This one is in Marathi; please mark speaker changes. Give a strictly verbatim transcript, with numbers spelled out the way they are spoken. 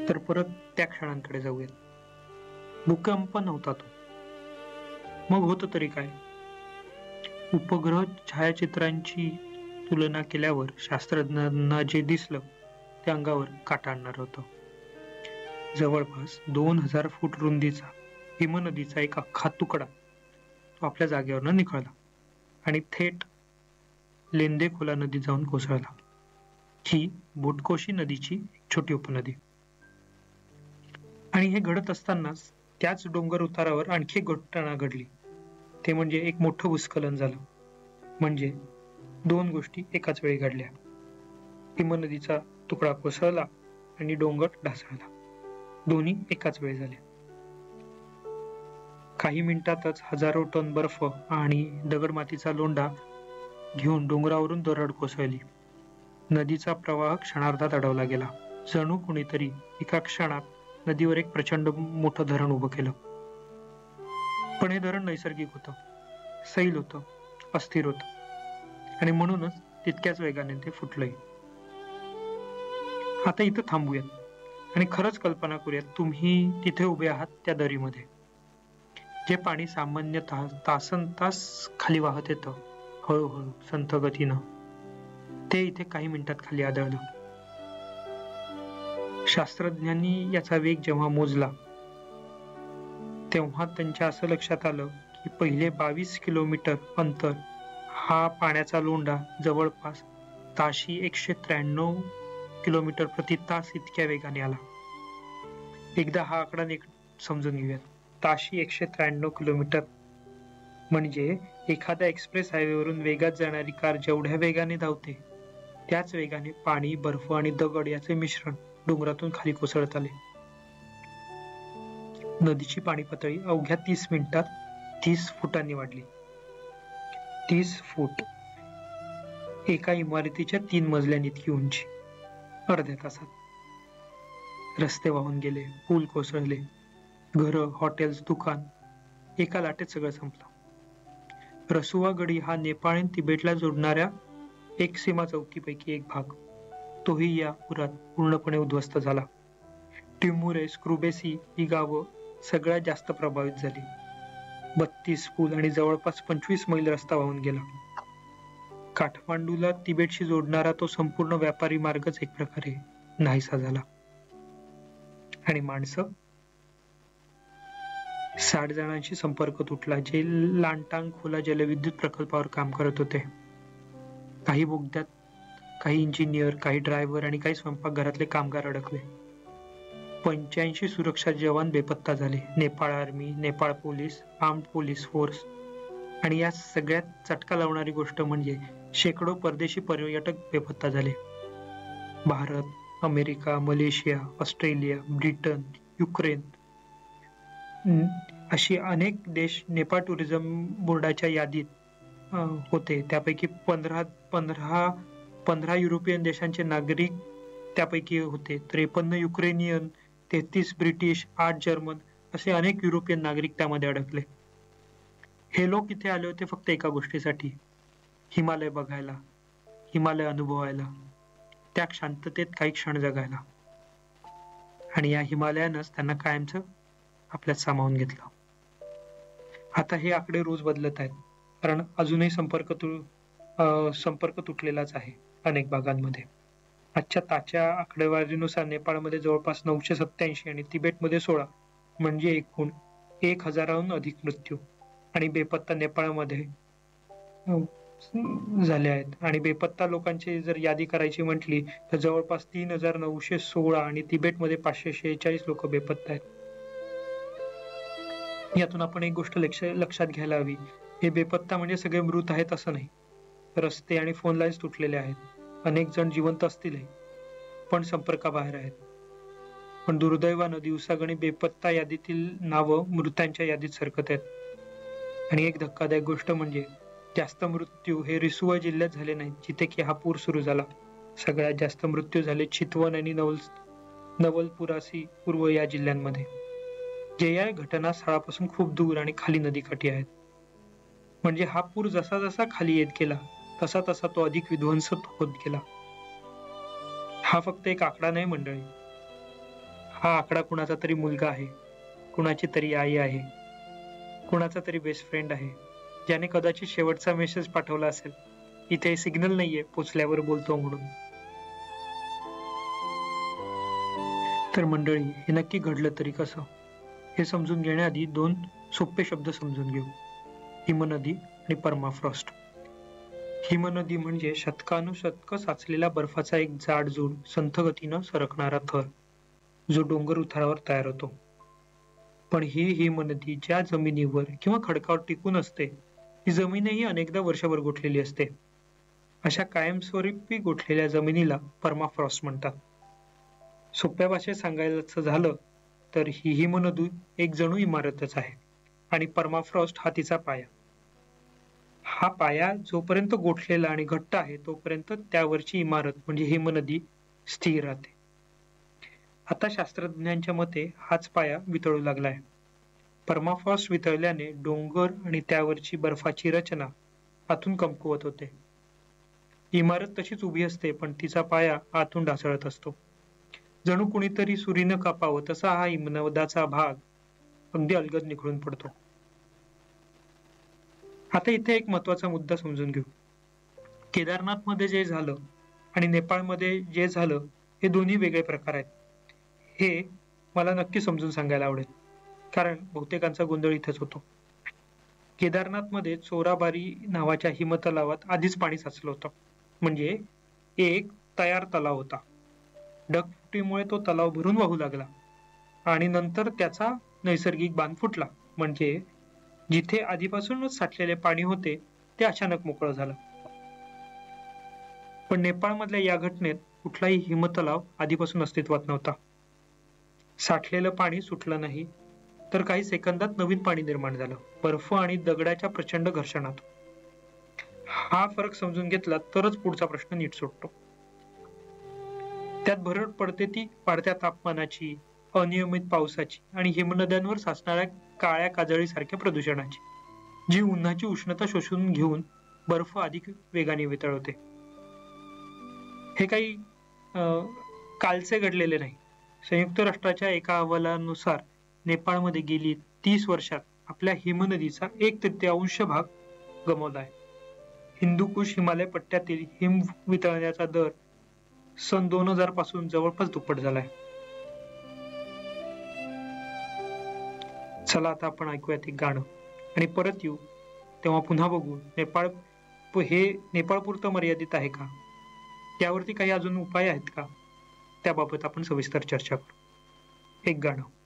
Speaker 1: तर परत त्या क्षणांकडे जाऊयात. भूकंप नव्हता तो. मग होतं तरी काय? उपग्रह छायाचित्रांची तुलना केल्यावर शास्त्रज्ञांना जे दिसलं ते अंगावर काटा आणणार होतं. जवळपास दोन हजार फूट रुंदीचा हिमनदीचा एक अख्खा तुकडा तो आपल्या जागेवरनं निखळला आणि थेट लेंदेखोला नदीत जाऊन कोसळला. ही बुटकोशी नदीची छोटी उपनदी. आणि हे घडत असतानाच त्याच डोंगर उतारावर आणखी एक घटना घडली. ते म्हणजे एक मोठं भूस्खलन झालं. म्हणजे दोन गोष्टी एकाच वेळी घडल्या. हिमनदीचा तुकडा कोसळला आणि डोंगर ढासळला. दोन्ही एकाच वेळी झाले. काही मिनिटातच हजारो टन बर्फ आणि दगडमातीचा लोंढा घेऊन डोंगरावरून दरड कोसळली. नदीचा प्रवाह क्षणार्धात अडवला गेला. जणू कुणीतरी एका क्षणात नदीवर एक प्रचंड मोठं धरण उभं केलं. पण हे धरण नैसर्गिक होतं, सैल होतं, अस्थिर होतं आणि म्हणूनच तितक्याच वेगाने ते फुटलंय. आता इथं थांबूयात आणि खरंच कल्पना करूयात, तुम्ही तिथे उभे आहात त्या दरीमध्ये. जे पाणी सामान्यतः तासन तास खाली वाहत येतं, हळूहळू संथ गतीनं, ते इथे काही मिनिटात खाली आदळलं. शास्त्रज्ञांनी याचा वेग जेव्हा मोजला तेव्हा त्यांच्या असं लक्षात आलं की पहिले बावीस किलोमीटर अंतर हा पाण्याचा लोंढा जवळपास ताशी एकशे त्र्याण्णव किलोमीटर प्रति तास इतक्या वेगाने आला. एकदा हा आकडा नीट समजून घेऊयात. ताशी एकशे त्र्याण्णव किलोमीटर म्हणजे एखाद्या एक्सप्रेस हायवेवरून वेगात जाणारी कार जेवढ्या वेगाने धावते त्याच वेगाने पाणी, बर्फ आणि दगड याचे मिश्रण डोंगरातून खाली कोसळत आले. नदीची पाणी पातळी अवघ्या तीस मिनिटात तीस फुटांनी वाढली. तीस फूट एका इमारतीच्या तीन मजल्यांनी इतकी उंची. अर्ध्या तासात रस्ते वाहून गेले, पूल कोसळले, घरं, हॉटेल्स, दुकान, एका लाटेत सगळं संपलं. रसुवा गडी हा नेपाळ आणि तिबेटला जोडणाऱ्या एक सीमा चौकीपैकी एक भाग, तोही या पुरात पूर्णपणे उद्ध्वस्त झाला. टिमुरेस, क्रुबेसी ही गावं सगळ्यात जास्त प्रभावित झाली. बत्तीस पूल आणि जवळपास पंचवीस मैल रस्ता वाहून गेला. काठमांडूला तिबेटशी जोडणारा तो संपूर्ण व्यापारी मार्गच एक प्रकारे नाहीसा झाला. आणि माणसं, साठ जणांशी संपर्क तुटला जे लांटांग खोला जलविद्युत प्रकल्पावर काम करत होते. काही बोगद्यात काही इंजिनियर, काही ड्रायव्हर आणि काही स्वयंपाकघरातले कामगार अडकले. पंच्याऐंशी सुरक्षा जवान बेपत्ता झाले. Nepal army, Nepal police, armed police force आणि या सगळ्यात चटका लावणारी गोष्ट म्हणजे शेकडो परदेशी पर्यटक बेपत्ता झाले. Bharat, America, Malaysia, Australia, Britain, Ukraine अशी अनेक देश नेपाळ टुरिझम बोर्डाच्या यादीत होते. त्यापैकी पंधरा पंधरा पंधरा युरोपियन देशांचे नागरिक त्यापैकी होते. त्रेपन्न युक्रेनियन, तेहतीस ब्रिटिश, आठ जर्मन असे अनेक युरोपियन नागरिक त्यामध्ये अडकले. हे लोक इथे आले होते फक्त एका गोष्टीसाठी, हिमालय बघायला, हिमालय अनुभवायला, त्या शांततेत काही क्षण जगायला. आणि या हिमालयानंच त्यांना कायमचं आपल्यात सामावून घेतलं. आता हे आकडे रोज बदलत आहेत, कारण अजूनही संपर्क तु संपर्क तुटलेलाच आहे अनेक भागांमध्ये. आजच्या ताज्या आकडेवारीनुसार नेपाळमध्ये जवळपास नऊशे सत्याऐंशी आणि तिबेटमध्ये सोळा म्हणजे एकूण एक हजाराहून अधिक मृत्यू आणि बेपत्ता नेपाळमध्ये झाले आहेत. आणि बेपत्ता लोकांची जर यादी करायची म्हटली तर जवळपास तीन हजार नऊशे सोळा आणि तिबेटमध्ये पाचशे शेहेचाळीस लोक बेपत्ता आहेत. यातून आपण एक गोष्ट लक्ष लक्षात घ्यायला हवी, हे बेपत्ता म्हणजे सगळे मृत आहेत असं नाही. रस्ते आणि फोन लाईन्स तुटलेले आहेत, अनेक जण जिवंत असतीलही पण संपर्काबाहेर आहेत. पण दुर्दैवानं दिवसागणी बेपत्ता यादीतील नावं मृतांच्या यादीत सरकत आहेत. आणि एक धक्कादायक गोष्ट म्हणजे जास्त मृत्यू हे रिसुआ जिल्ह्यात झाले नाहीत, जिथे की हा पूर सुरू झाला. सगळ्यात जास्त मृत्यू झाले चितवन आणि नवल नवलपुरासी पूर्व या जिल्ह्यांमध्ये, जे या घटनास्थळापासून खूप दूर आणि खाली नदीकाठी आहेत. म्हणजे हा पूर जसा जसा खाली येत गेला तसा तसा तो अधिक विध्वंसक होत गेला. हा फक्त एक आकडा नाही मंडळी, हा आकडा कुणाचा तरी मुलगा आहे, कुणाची तरी आई आहे, कुणाचा तरी बेस्ट फ्रेंड आहे, ज्याने कदाचित शेवटचा मेसेज पाठवला असेल. इथे सिग्नल नाहीये पोचल्यावर बोलतो म्हणून. तर मंडळी, हे नक्की घडलं तरी कसं हे समजून घेण्याआधी दोन सोपे शब्द समजून घेऊ. हिमनदी आणि परमाफ्रॉस्ट. हिमनदी म्हणजे शतकानुशतकं साचलेला बर्फाचा एक जाडजूड संथ गतीनं सरकणारा थर, जो डोंगर उतारावर तयार होतो. पण ही हिमनदी ज्या जमिनीवर किंवा खडकावर टिकून असते, ही जमीनही अनेकदा वर्षभर गोठलेली असते. अशा कायमस्वरूपी गोठलेल्या जमिनीला परमाफ्रॉस्ट म्हणतात. सोप्या भाषेत सांगायचं झालं तर ही हिमनदी एक जणू इमारतच आहे आणि परमाफ्रॉस्ट हा तिचा पाया. हा पाया जोपर्यंत गोठलेला आणि घट्ट आहे तोपर्यंत त्यावरची इमारत म्हणजे हिमनदी स्थिर राहते. आता शास्त्रज्ञांच्या मते हाच पाया वितळू लागलाय. परमाफ्रॉस्ट वितळल्याने डोंगर आणि त्यावरची बर्फाची रचना आतून कमकुवत होते. इमारत तशीच उभी असते, पण तिचा पाया आतून ढासळत असतो. जणू कुणीतरी सुरीनं कापावं तसा हा हिमनदाचा भाग अगदी अलगद निखळून पडतो. आता इथे एक महत्वाचा मुद्दा समजून घेऊ. केदारनाथ मध्ये जे झालं आणि नेपाळमध्ये जे झालं हे दोन्ही वेगळे प्रकार आहेत. हे मला नक्की समजून सांगायला आवडेल, कारण बहुतेकांचा गोंधळ इथेच होतो. केदारनाथ मध्ये चोराबारी नावाच्या हिमतलावात आधीच पाणी साचलं होतं. म्हणजे एक तयार तलाव होता. ढगफुटीमुळे तो तलाव भरून वाहू लागला आणि नंतर त्याचा नैसर्गिक बांध फुटला. म्हणजे जिथे आधीपासूनच साठलेले पाणी होते ते अचानक मोकळं झालं. पण नेपाळमधल्या या घटनेत कुठलाही हिमतलाव आधीपासून अस्तित्वात नव्हता. साठलेलं पाणी सुटलं नाही, तर काही सेकंदात नवीन पाणी निर्माण झालं, बर्फ आणि दगडाच्या प्रचंड घर्षणात. हा फरक समजून घेतला तरच पुढचा प्रश्न नीट सुटतो. त्यात भर पडते ती वाढत्या तापमानाची, अनियमित पावसाची आणि हिमनद्यांवर साचणाऱ्या काळ्या काजळी सारख्या प्रदूषणाची, जी उन्हाची उष्णता शोषून घेऊन बर्फ अधिक वेगाने वितळवते. हे काही कालचे घडलेले नाही. संयुक्त राष्ट्राच्या एका अहवालानुसार नेपाळमध्ये गेली तीस वर्षात आपल्या हिमनदीचा एक तृतीयांश भाग गमावलाय. हिंदुकुश हिमालय पट्ट्यातील हिम वितळण्याचा दर सन दोन हजार पासून जवळपास दुप्पट झालाय. चला आता आपण ऐकूयात एक गाणं आणि परत येऊ. तेव्हा पुन्हा बघू नेपाळ हे नेपाळ पुरतं मर्यादित आहे का, यावरती काही अजून उपाय आहेत का, त्याबाबत आपण सविस्तर चर्चा करू. एक गाणं.